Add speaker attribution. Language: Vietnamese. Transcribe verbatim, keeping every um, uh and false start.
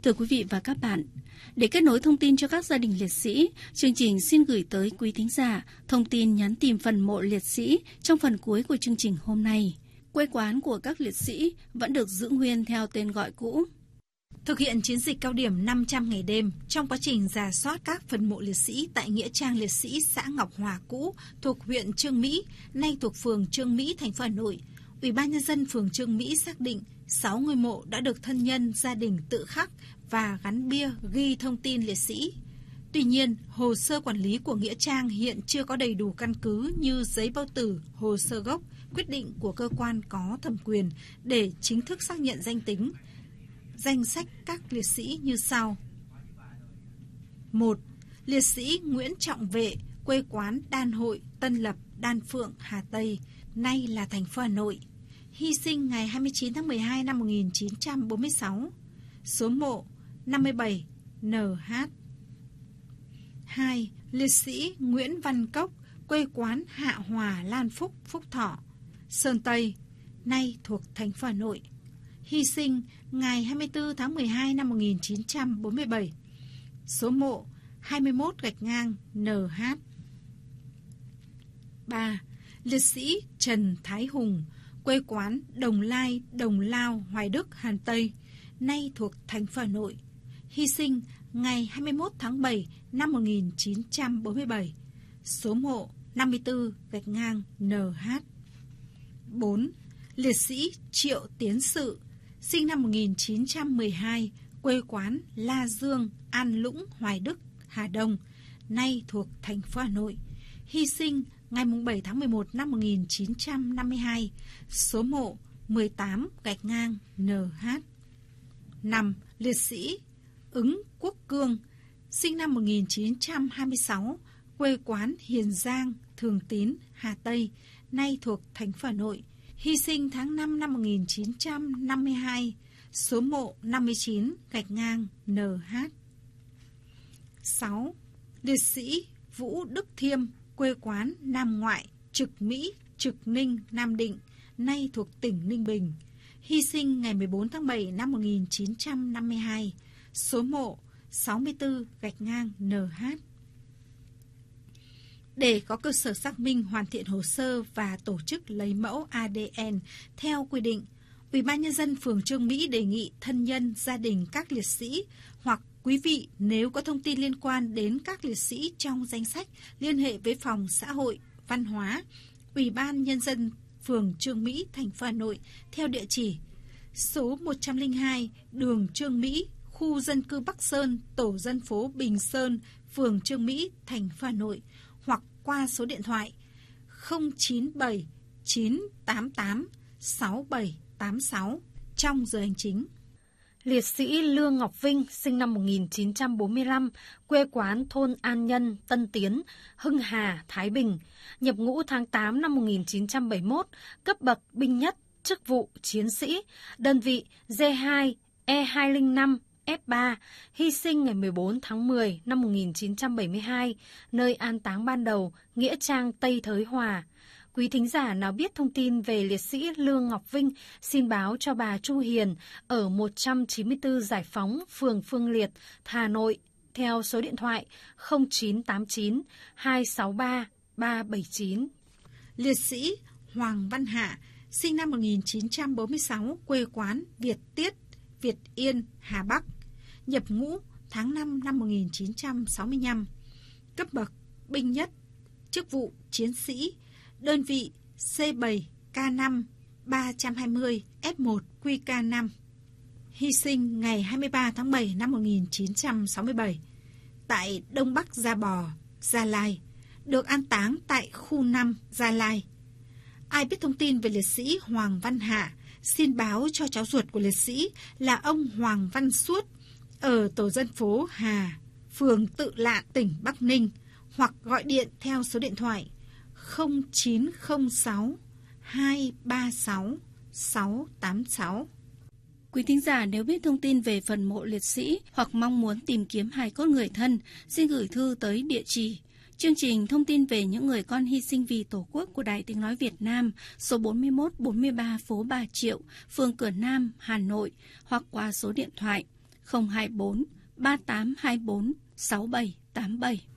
Speaker 1: Thưa quý vị và các bạn, để kết nối thông tin cho các gia đình liệt sĩ, chương trình xin gửi tới quý thính giả thông tin nhắn tìm phần mộ liệt sĩ trong phần cuối của chương trình hôm nay. Quê quán của các liệt sĩ vẫn được giữ nguyên theo tên gọi cũ.
Speaker 2: Thực hiện chiến dịch cao điểm năm trăm ngày đêm, trong quá trình rà soát các phần mộ liệt sĩ tại Nghĩa trang liệt sĩ xã Ngọc Hòa cũ thuộc huyện Chương Mỹ, nay thuộc phường Chương Mỹ, thành phố Hà Nội, Ủy ban Nhân dân phường Chương Mỹ xác định sáu ngôi mộ đã được thân nhân gia đình tự khắc và gắn bia ghi thông tin liệt sĩ. Tuy nhiên, hồ sơ quản lý của Nghĩa trang hiện chưa có đầy đủ căn cứ như giấy bao tử, hồ sơ gốc, quyết định của cơ quan có thẩm quyền để chính thức xác nhận danh tính. Danh sách các liệt sĩ như sau. một. Liệt sĩ Nguyễn Trọng Vệ, quê quán Đan Hội, Tân Lập, Đan Phượng, Hà Tây, nay là thành phố Hà Nội. Hy sinh ngày hai mươi chín tháng mười hai năm một nghìn chín trăm bốn mươi sáu. Số mộ năm mươi bảy N H. hai. Liệt sĩ Nguyễn Văn Cốc, quê quán Hạ Hòa, Lan Phúc, Phúc Thọ, Sơn Tây, nay thuộc thành phố Hà Nội. Hy sinh ngày hai mươi tư tháng mười hai năm một nghìn chín trăm bốn mươi bảy. Số mộ hai mươi mốt gạch ngang N H. ba. Liệt sĩ Trần Thái Hùng, quê quán Đồng Lai, Đồng Lao, Hoài Đức, Hà Tây, nay thuộc thành phố Hà Nội. Hy sinh ngày hai mươi mốt tháng bảy năm một nghìn chín trăm bốn mươi bảy. Số mộ năm mươi tư gạch ngang N H. bốn. Liệt sĩ Triệu Tiến Sự, sinh năm một nghìn chín trăm mười hai, quê quán La Dương, An Lũng, Hoài Đức, Hà Đông, nay thuộc thành phố Hà Nội. Hy sinh ngày bảy tháng mười một năm một nghìn chín trăm năm mươi hai, số mộ mười tám gạch ngang N H. năm. Liệt sĩ Ứng Quốc Cương, sinh năm một nghìn chín trăm hai mươi sáu, quê quán Hiền Giang, Thường Tín, Hà Tây, nay thuộc thành phố Hà Nội. Hy sinh tháng năm năm một nghìn chín trăm năm mươi hai, số mộ năm mươi chín gạch ngang N H. sáu. Liệt sĩ Vũ Đức Thiêm, quê quán Nam Ngoại, Trực Mỹ, Trực Ninh, Nam Định, nay thuộc tỉnh Ninh Bình. Hy sinh ngày mười bốn tháng bảy năm một nghìn chín trăm năm mươi hai, số mộ sáu mươi tư gạch ngang N H. Để có cơ sở xác minh hoàn thiện hồ sơ và tổ chức lấy mẫu A D N theo quy định, Ủy ban Nhân dân phường Chương Mỹ đề nghị thân nhân, gia đình các liệt sĩ hoặc quý vị nếu có thông tin liên quan đến các liệt sĩ trong danh sách liên hệ với Phòng Xã hội, Văn hóa, Ủy ban Nhân dân phường Chương Mỹ, thành phố Hà Nội theo địa chỉ số một trăm lẻ hai đường Chương Mỹ, khu dân cư Bắc Sơn, tổ dân phố Bình Sơn, phường Chương Mỹ, thành phố Hà Nội, hoặc qua số điện thoại không chín bảy chín tám tám sáu bảy tám sáu trong giờ hành chính.
Speaker 3: Liệt sĩ Lương Ngọc Vinh, sinh năm một nghìn chín trăm bốn mươi lăm, quê quán thôn An Nhân, Tân Tiến, Hưng Hà, Thái Bình, nhập ngũ tháng tám năm một nghìn chín trăm bảy mươi mốt, cấp bậc binh nhất, chức vụ chiến sĩ, đơn vị D hai E hai không năm F ba, hy sinh ngày mười bốn tháng mười năm một nghìn chín trăm bảy mươi hai, nơi an táng ban đầu, Nghĩa trang Tây Thới Hòa. Quý thính giả nào biết thông tin về liệt sĩ Lương Ngọc Vinh, xin báo cho bà Chu Hiền ở một trăm chín mươi tư Giải Phóng, phường Phương Liệt, Hà Nội, theo số điện thoại không chín tám chín hai sáu ba ba bảy chín.
Speaker 2: Liệt sĩ Hoàng Văn Hạ, sinh năm một nghìn chín trăm bốn mươi sáu, quê quán Việt Tiết, Việt Yên, Hà Bắc, nhập ngũ tháng năm năm một nghìn chín trăm sáu mươi lăm, cấp bậc binh nhất, chức vụ chiến sĩ, đơn vị C bảy K năm ba trăm hai mươi F một Q K năm. Hy sinh ngày hai mươi ba tháng bảy năm một nghìn chín trăm sáu mươi bảy tại Đông Bắc Gia Bò, Gia Lai, được an táng tại khu năm, Gia Lai. Ai biết thông tin về liệt sĩ Hoàng Văn Hạ, xin báo cho cháu ruột của liệt sĩ là ông Hoàng Văn Suốt ở tổ dân phố Hà, phường Tự Lạn, tỉnh Bắc Ninh, hoặc gọi điện theo số điện thoại không chín không sáu hai ba sáu sáu tám sáu.
Speaker 1: Quý thính giả nếu biết thông tin về phần mộ liệt sĩ hoặc mong muốn tìm kiếm hài cốt người thân, xin gửi thư tới địa chỉ chương trình thông tin về những người con hy sinh vì Tổ quốc của Đài Tiếng Nói Việt Nam, số bốn mươi mốt bốn mươi ba phố Bà Triệu, phường Cửa Nam, Hà Nội, hoặc qua số điện thoại không hai bốn ba tám hai bốn sáu bảy tám bảy.